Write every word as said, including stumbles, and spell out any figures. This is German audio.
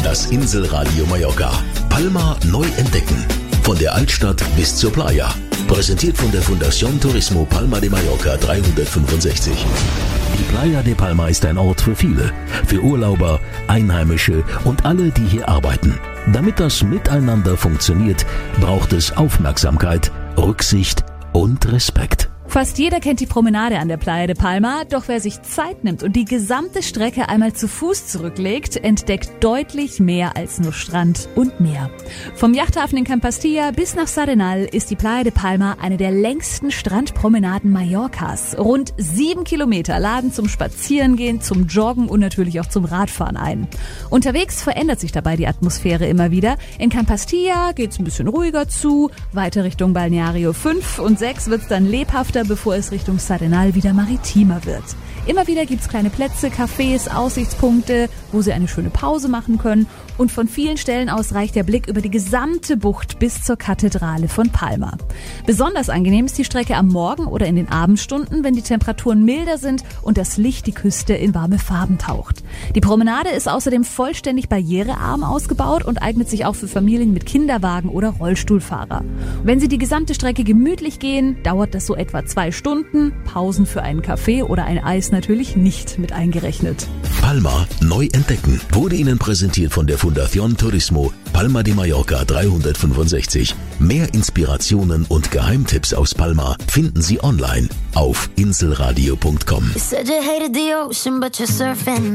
Das Inselradio Mallorca. Palma neu entdecken. Von der Altstadt bis zur Playa. Präsentiert von der Fundación Turismo Palma de Mallorca dreihundertfünfundsechzig. Die Playa de Palma ist ein Ort für viele. Für Urlauber, Einheimische und alle, die hier arbeiten. Damit das Miteinander funktioniert, braucht es Aufmerksamkeit, Rücksicht und Respekt. Fast jeder kennt die Promenade an der Playa de Palma, doch wer sich Zeit nimmt und die gesamte Strecke einmal zu Fuß zurücklegt, entdeckt deutlich mehr als nur Strand und Meer. Vom Yachthafen in Campastilla bis nach S'Arenal ist die Playa de Palma eine der längsten Strandpromenaden Mallorcas. Rund sieben Kilometer laden zum Spazierengehen, zum Joggen und natürlich auch zum Radfahren ein. Unterwegs verändert sich dabei die Atmosphäre immer wieder. In Campastilla geht's ein bisschen ruhiger zu, weiter Richtung Balneario fünf und sechs wird's dann lebhafter, bevor es Richtung S'Arenal wieder maritimer wird. Immer wieder gibt's kleine Plätze, Cafés, Aussichtspunkte, wo Sie eine schöne Pause machen können. Und von vielen Stellen aus reicht der Blick über die gesamte Bucht bis zur Kathedrale von Palma. Besonders angenehm ist die Strecke am Morgen oder in den Abendstunden, wenn die Temperaturen milder sind und das Licht die Küste in warme Farben taucht. Die Promenade ist außerdem vollständig barrierearm ausgebaut und eignet sich auch für Familien mit Kinderwagen oder Rollstuhlfahrer. Wenn Sie die gesamte Strecke gemütlich gehen, dauert das so etwa zwei Stunden. Pausen für einen Kaffee oder ein Eis natürlich nicht mit eingerechnet. Palma neu entdecken wurde Ihnen präsentiert von der Fundación Turismo Palma de Mallorca dreihundertfünfundsechzig. Mehr Inspirationen und Geheimtipps aus Palma finden Sie online auf inselradio punkt com.